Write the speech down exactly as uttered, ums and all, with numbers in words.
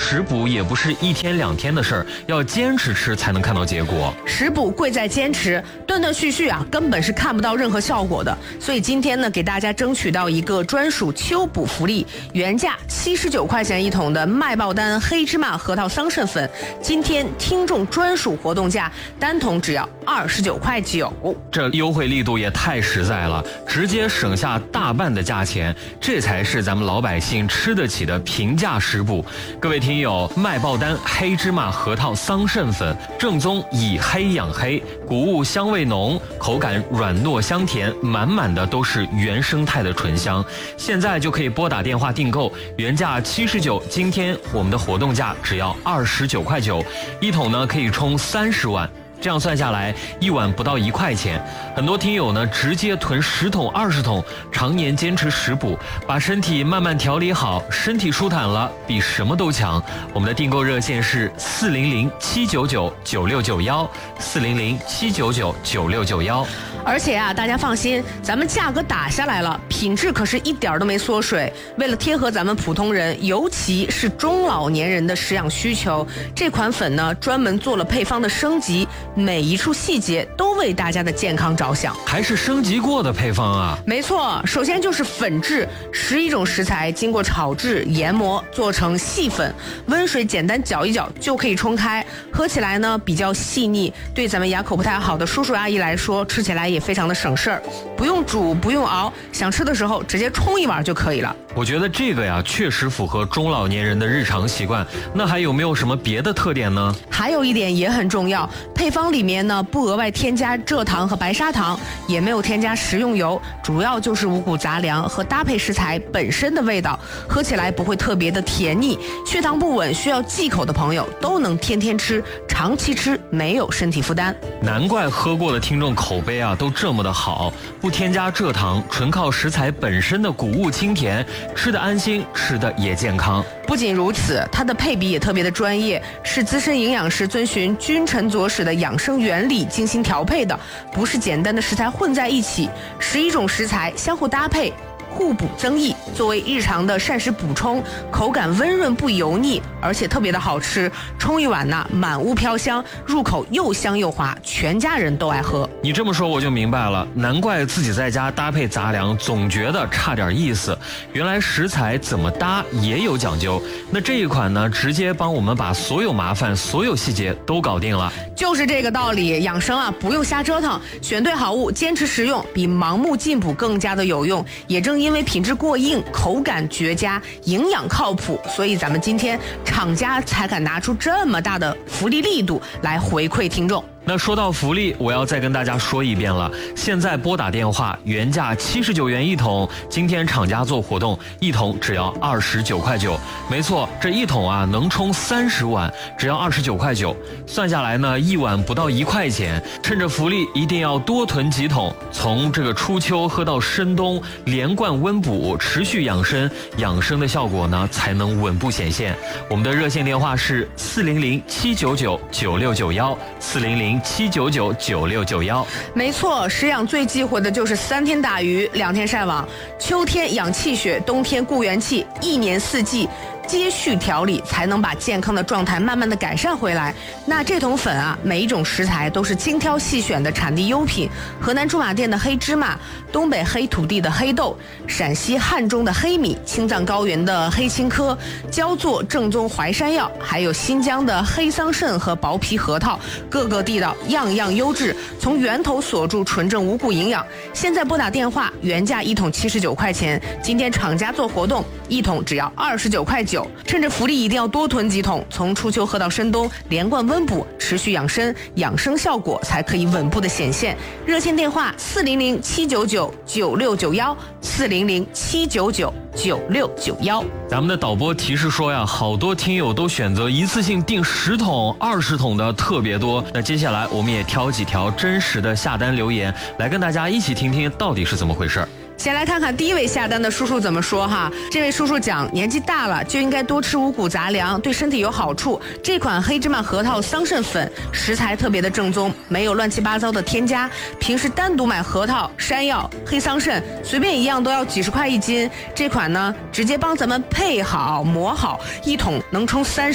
食补也不是一天两天的事儿，要坚持吃才能看到结果。 食补贵在坚持，断断续续啊，根本是看不到任何效果的。所以今天呢，给大家争取到一个专属秋补福利，原价七十九块钱一桶的麦爆丹黑芝麻核桃桑葚粉，今天听众专属活动价，单桶只要二十九块九。 这优惠力度也太实在了，直接省下大半的价钱，这才是咱们老百姓吃得起的平价食补。各位听友，麦爆丹黑芝麻核桃桑葚粉，正宗以黑养黑，谷物香味浓，口感软糯香甜，满满的都是原生态的醇香。现在就可以拨打电话订购，原价七十九，今天我们的活动价只要二十九块九，一桶呢可以冲三十碗。这样算下来，一碗不到一块钱。很多听友呢，直接囤十桶、二十桶，常年坚持食补，把身体慢慢调理好，身体舒坦了，比什么都强。我们的订购热线是四零零七九九九六九幺，四零零七九九九六九幺。 而且啊，大家放心，咱们价格打下来了，品质可是一点都没缩水。为了贴合咱们普通人，尤其是中老年人的食养需求，这款粉呢专门做了配方的升级，每一处细节都为大家的健康着想。 还是升级过的配方啊？ 没错，首先就是粉质，十一种食材经过炒制、研磨，做成细粉，温水简单搅一搅就可以冲开，喝起来呢比较细腻，对咱们牙口不太好的叔叔阿姨来说，吃起来也非常的省事儿，不用煮，不用熬，想吃的时候直接冲一碗就可以了。 我觉得这个呀，确实符合中老年人的日常习惯。那还有没有什么别的特点呢？ 还有一点也很重要，配方里面呢不额外添加蔗糖和白砂糖，也没有添加食用油，主要就是五谷杂粮和搭配食材本身的味道，喝起来不会特别的甜腻。血糖不稳需要忌口的朋友都能天天吃，长期吃没有身体负担。 难怪喝过的听众口碑啊都这么的好，不添加蔗糖，纯靠食材本身的谷物清甜，吃得安心，吃得也健康。 不仅如此，它的配比也特别的专业，是资深营养师遵循君臣佐使的养生原理精心调配的，不是简单的食材混在一起，十一种食材相互搭配，互补增益，作为日常的膳食补充，口感温润不油腻，而且特别的好吃，冲一碗呢满屋飘香，入口又香又滑，全家人都爱喝。 你这么说我就明白了，难怪自己在家搭配杂粮总觉得差点意思，原来食材怎么搭也有讲究。那这一款呢，直接帮我们把所有麻烦所有细节都搞定了。 就是这个道理，养生啊不用瞎折腾，选对好物，坚持食用，比盲目进补更加的有用。也正因为品质过硬，口感绝佳，营养靠谱，所以咱们今天厂家才敢拿出这么大的福利力度来回馈听众。 那说到福利，我要再跟大家说一遍了，现在拨打电话，原价七十九元一桶，今天厂家做活动，一桶只要二十九块九。没错，这一桶啊能冲三十碗，只要二十九块九，算下来呢一碗不到一块钱。趁着福利，一定要多囤几桶，从这个初秋喝到深冬，连贯温补，持续养生，养生的效果呢才能稳步显现。我们的热线电话是四零零七九九九六九幺，四零零七九九九六九幺。 没错，食养最忌讳的就是三天打鱼两天晒网，秋天养气血，冬天固元气，一年四季接续调理，才能把健康的状态慢慢的改善回来。那这桶粉啊，每一种食材都是精挑细选的产地优品，河南驻马店的黑芝麻，东北黑土地的黑豆，陕西汉中的黑米，青藏高原的黑青稞，焦作正宗淮山药，还有新疆的黑桑葚和薄皮核桃，各个地道，样样优质，从源头锁住纯正五谷营养。现在拨打电话，原价一桶七十九块钱，今天厂家做活动，一桶只要二十九块九。趁着福利一定要多囤几桶，从初秋喝到深冬，连贯温补，持续养生，养生效果才可以稳步的显现。热线电话四零零七九九九六九幺，四零零七九九九六九幺。 咱们的导播提示说呀，好多听友都选择一次性订十桶、二十桶的特别多。那接下来我们也挑几条真实的下单留言，来跟大家一起听听到底是怎么回事。 先来看看第一位下单的叔叔怎么说哈。这位叔叔讲，年纪大了就应该多吃五谷杂粮，对身体有好处。这款黑芝麻核桃桑葚粉食材特别的正宗，没有乱七八糟的添加。平时单独买核桃、山药、黑桑葚，随便一样都要几十块一斤。这款呢，直接帮咱们配好磨好，一桶能冲三十。